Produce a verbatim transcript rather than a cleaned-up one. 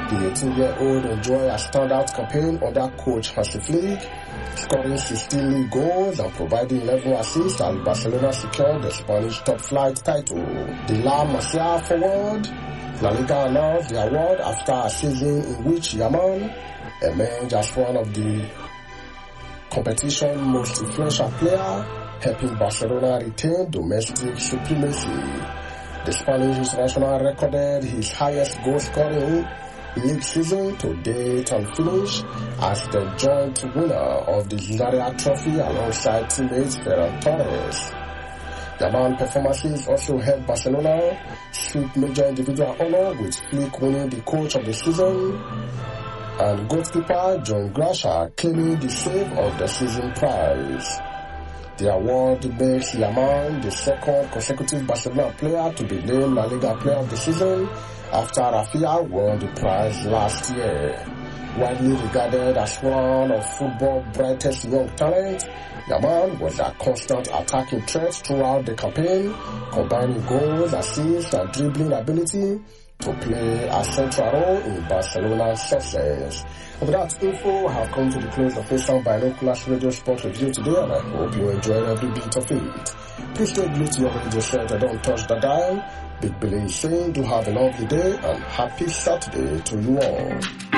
The eighteen-year-old enjoyed a standout campaign under coach Hansi Flick, scoring sixteen league goals and providing eleven assists as Barcelona secured the Spanish top-flight title. The La Masia forward, La Liga announced the award after a season in which Yamal emerged as one of the competition's most influential players, helping Barcelona retain domestic supremacy. The Spanish international recorded his highest goal-scoring league season to date and finished as the joint winner of the Zaria Trophy alongside teammates Ferran Torres. Yamal performances also helped Barcelona sweep major individual honor, with Flick winning the coach of the season and goalkeeper John Gracia claiming the save of the season prize. The award makes Yamal the second consecutive Barcelona player to be named La Liga Player of the Season after Rafinha won the prize last year. Widely regarded as one of football's brightest young talents, Yamal was a constant attacking threat throughout the campaign, combining goals, assists, and dribbling ability to play a central role in Barcelona's success. And with that info, I have come to the close of this Sound Binoculars Radio Sport Review today, and I hope you enjoyed every bit of it. Please stay glued to your radio set and don't touch the dial. Big Billy is saying do have a lovely day and happy Saturday to you all.